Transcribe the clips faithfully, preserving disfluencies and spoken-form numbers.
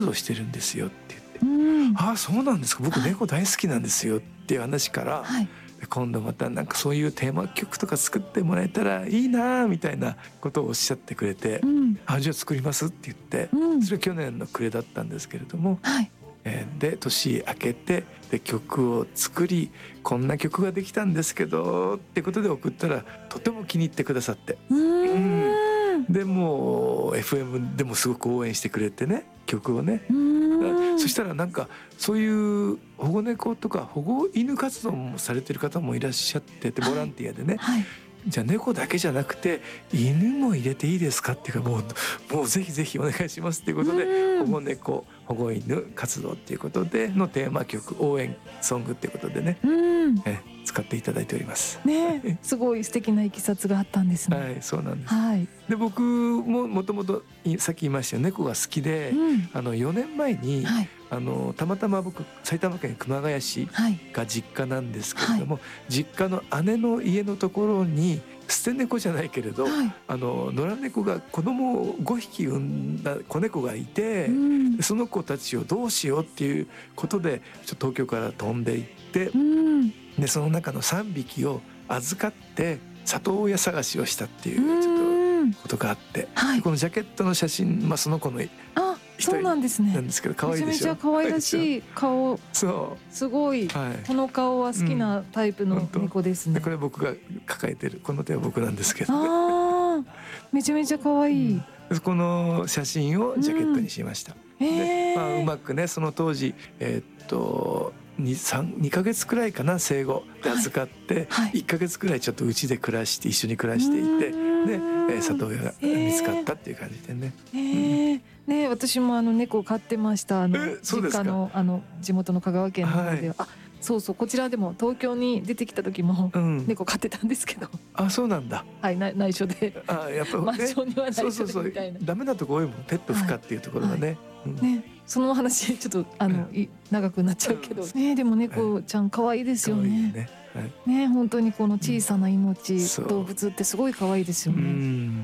動してるんですよって言って、 うん、 ああそうなんですか、僕はい猫大好きなんですよっていう話から、 はい、 今度またなんかそういうテーマ曲とか作ってもらえたらいいなみたいなことをおっしゃってくれて、 うん、 あじゃあ作りますって言って、 うん、 それは去年の暮れだったんですけれども、 はい、 えーで年明けてで曲を作り、こんな曲ができたんですけどってことで送ったらとても気に入ってくださって、 うーん、 でも エフエム でもすごく応援してくれてね、曲をね、 うーん、 そしたらなんかそういう保護猫とか保護犬活動もされてる方もいらっしゃってて、ボランティアでね、 はい、 じゃあ猫だけじゃなくて犬も入れていいですかっていうか、もうもうぜひぜひお願いしますっていうことで、 うん保護猫保護犬活動っていうことでのテーマ曲応援ソングっていうことでね、 うん、 え使っていただいております。 ね、すごい素敵ないきさつがあったんですね。 はい、そうなんです。 はい、 で僕ももともとさっき言いましたよ、猫が好きで、 うん、 あのよねんまえに、 はい、 あのたまたま僕埼玉県熊谷市はい、 が実家なんですけれども、実家の姉の家のところに捨て猫じゃないけれど、 はい、 あの野良猫が子供をごひき産んだ子猫がいて、 うん、 その子たちをどうしようっていうことでちょっと東京から飛んでいって、 うん、 でその中のさんびきを預かって里親探しをしたっていうちょっとことがあって、 はい、 このジャケットの写真、まあ、その子のあ、そうなんですね。 なんですけど、可愛いでしょ。 めちゃめちゃ可愛らしい顔、 そすごい、 う、はい、 この顔は好きなタイプの猫ですね。 でこれ僕が抱えてるこの手は僕なんですけどね。 ああ、めちゃめちゃ可愛い。 うん、この写真をジャケットにしました。 うん、 でえー、 まあ、うまくね、その当時えーっとに、さん、にかげつくらいかな、生後で預かって、 はいはい、 いっかげつくらいちょっとうちで暮らして一緒に暮らしていて、で、えー、里親が見つかったっていう感じでね。 えー、うん、ね、私もあの猫を飼ってました。あの実家のあの地元の香川県の方では、はい、あ、そうそう、こちらでも東京に出てきた時も猫飼ってたんですけど、うん、 あ、そうなんだ。 はい、内内緒で、 あ、やっぱ、ね、 マンションには内緒でみたいな。 そうそうそう、ダメなとこ多いもん、ペット不可っていうところがね。はいはい、うん、ね、 その話ちょっとあの、うん、長くなっちゃうけど、ね、でも猫ちゃん可愛いですよね。ね、はい、ね、本当にこの小さな命、うん、動物ってすごい可愛いですよね。うん、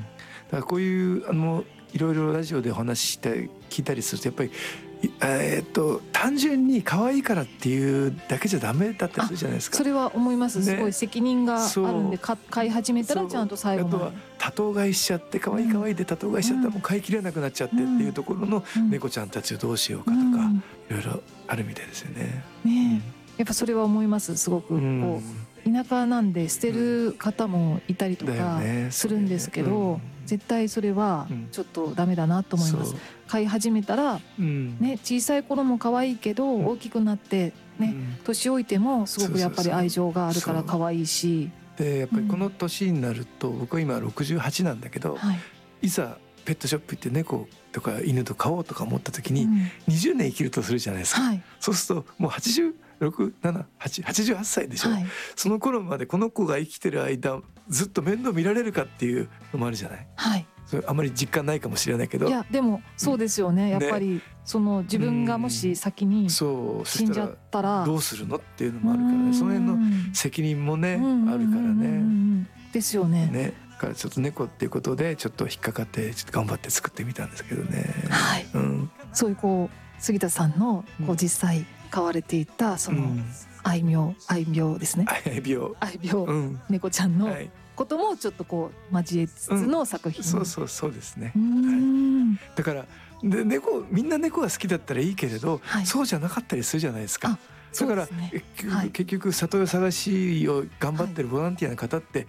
だからこういうあのいろいろラジオでお話しして聞いたりすると、やっぱりえー、っと単純に可愛いからっていうだけじゃダメだったりするじゃないですか。 それは思います、ね、すごい責任があるんで、か飼い始めたらちゃんと最後まで。あとは多頭飼いしちゃって、可愛い可愛いで多頭飼いしちゃったらもう飼いきれなくなっちゃってっていうところの猫ちゃんたちをどうしようかとか、いろいろあるみたいですよね。 ね、やっぱそれは思います。すごくこう、うん、田舎なんで捨てる方もいたりとかするんですけど、うんね、絶対それはちょっとダメだなと思います。飼い始めたら、ね、小さい頃も可愛いけど大きくなってね、年老いてもすごくやっぱり愛情があるから可愛いし、 でやっぱりこの年になると、僕は今ろくじゅうはちなんだけど、はい、いざペットショップ行って猫とか犬と飼おうとか思った時ににじゅうねん生きるとするじゃないですか、はい、そうするともうはちじゅうろく、なな、はち、はちじゅうはっさいでしょ、はい、その頃までこの子が生きてる間ずっと面倒見られるかっていうのもあるじゃない、はい、それあまり実感ないかもしれないけど、 いやでもそうですよね、うん、やっぱり、ね、その自分がもし先に死んじゃったらどうするのっていうのもあるからね、その辺の責任もねあるからね、 ですよね。 ね、からちょっと猫っていうことでちょっと引っかかってちょっと頑張って作ってみたんですけどね、 はい、うん、そういうこう杉田さんのこう実際飼われていたその愛名、愛病ですね、 愛病愛病、うん、猫ちゃんのこともちょっとこう交えつつの作品、うん、 そうそうそうですね、はい、だからで猫みんな猫が好きだったらいいけれど、はい、そうじゃなかったりするじゃないですか。だから、ね、はい、結局里親探しを頑張ってるボランティアの方って、はい、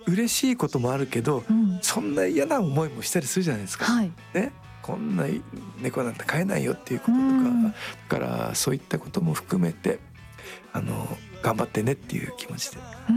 嬉しいこともあるけど、うん、そんな嫌な思いもしたりするじゃないですか、はい、ね、こんな猫なんて飼えないよっていうこととか、うん、だからそういったことも含めてあの頑張ってねっていう気持ちで、うん、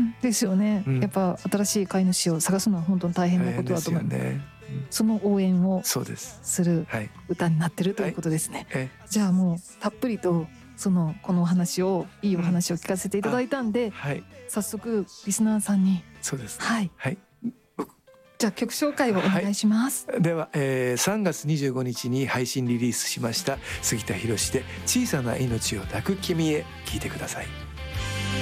はい、ですよね、うん、やっぱ新しい飼い主を探すのは本当に大変なことだと思います、ね、うん、その応援をする歌になってるということですね、はいはい、じゃあもうたっぷりとそのこのお話をいいお話を聞かせていただいたんで、うん、はい、早速リスナーさんに、 そうです、 はい、 はい、 じゃあ曲紹介をお願いします、 はい、では、えー、さんがつにじゅうごにちに配信リリースしました杉田博で小さな命を抱く君へ、聞いてください。